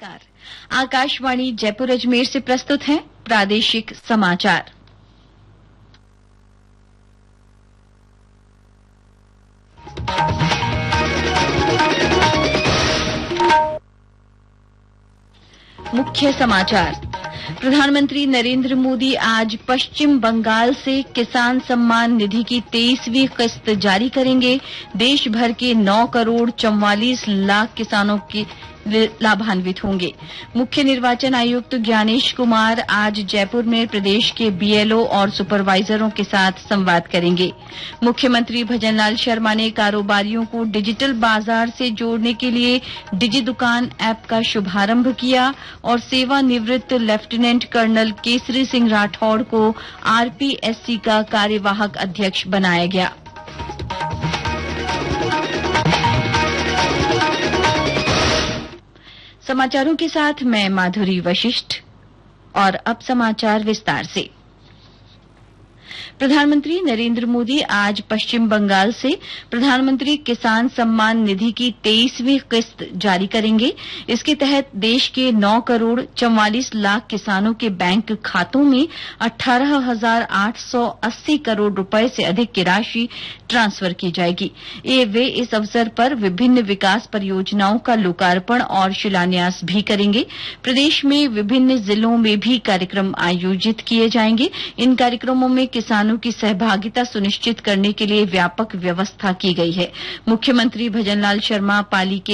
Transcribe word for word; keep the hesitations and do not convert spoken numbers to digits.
नमस्कार। आकाशवाणी जयपुर अजमेर से प्रस्तुत हैं प्रादेशिक समाचार। मुख्य समाचार। प्रधानमंत्री नरेंद्र मोदी आज पश्चिम बंगाल से किसान सम्मान निधि की तेईसवीं किस्त जारी करेंगे। देश भर के नौ करोड़ चौवालीस लाख किसानों के लाभान्वित होंगे। मुख्य निर्वाचन आयुक्त ज्ञानेश कुमार आज जयपुर में प्रदेश के बीएलओ और सुपरवाइजरों के साथ संवाद करेंगे। मुख्यमंत्री भजनलाल शर्मा ने कारोबारियों को डिजिटल बाजार से जोड़ने के लिए डिजी दुकान ऐप का शुभारंभ किया और सेवानिवृत्त लेफ्टिनेंट कर्नल केसरी सिंह राठौड़ को आरपीएससी का कार्यवाहक अध्यक्ष बनाया गया। समाचारों के साथ मैं माधुरी वशिष्ठ। और अब समाचार विस्तार से। प्रधानमंत्री नरेंद्र मोदी आज पश्चिम बंगाल से प्रधानमंत्री किसान सम्मान निधि की तेईसवीं किस्त जारी करेंगे। इसके तहत देश के नौ करोड़ चौवालीस लाख किसानों के बैंक खातों में अठारह हजार आठ सौ अस्सी करोड़ रुपए से अधिक की राशि ट्रांसफर की जाएगी। ये वे इस अवसर पर विभिन्न विकास परियोजनाओं का लोकार्पण और शिलान्यास भी करेंगे। प्रदेश में विभिन्न जिलों में भी कार्यक्रम आयोजित किए जाएंगे। इन कार्यक्रमों में किसानों की सहभागिता सुनिश्चित करने के लिए व्यापक व्यवस्था की गई है। मुख्यमंत्री भजनलाल शर्मा पाली के